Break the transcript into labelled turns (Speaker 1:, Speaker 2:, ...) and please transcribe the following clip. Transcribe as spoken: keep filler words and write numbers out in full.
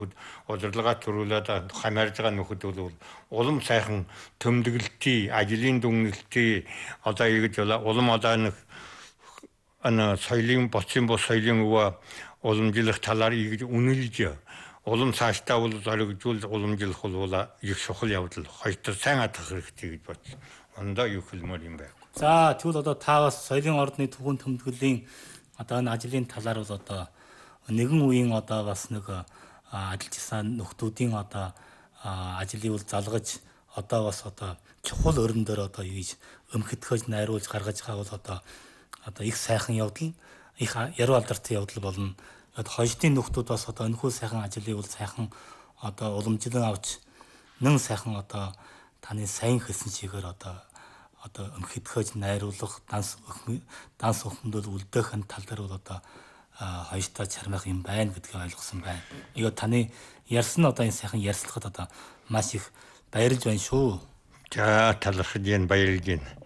Speaker 1: удирдлагаа төрүүлээд хамаарж байгаа нөхөд бол улам сайхан төмдөглөлтий, ажлын дүгнэлтий одоо ингэж улам одоо нэг ана соёлын боцын бос соёлын өвөө уламжлах талаар ингэж үнэлж улам цаашдаа бол зоригжуул уламжлах бол их чухал явдал хоёрт сайн хатгах хэрэгтэй гэж бодсон. Ондоо юу хэлмээр юм бэ?
Speaker 2: За тэгвэл одоо та бас соёлын ордны түүхэн төмтгөлийн одоо энэ ажлын талаар бол одоо нэгэн үеийн одоо бас нэг ажиллажсан нөхдүүдийн одоо ажлыг бол залгаж одоо бас одоо чухал өрн дээр одоо ийж өмхөтгөж найруулж гаргаж байгаа бол одоо одоо их сайхан явдал их яруу алдартай явдал болно. Хождын нөхдүүд бас одоо энэхүү сайхан ажлыг бол сайхан одоо уламжлан авч нэн сайхан одоо таны сайн хэлсэн чигээр одоо одоо өмхөтгөж найруулах данс данс өхмөдөл үлдээх тал дээр бол одоо хоёртаа чармах юм байна гэдгийг ойлгосон байна. Игээ таны ярьсан одоо энэ сайхан ярьцлагад одоо маш их баярлж байна шүү.
Speaker 1: За талархаж байна, баярлж байна.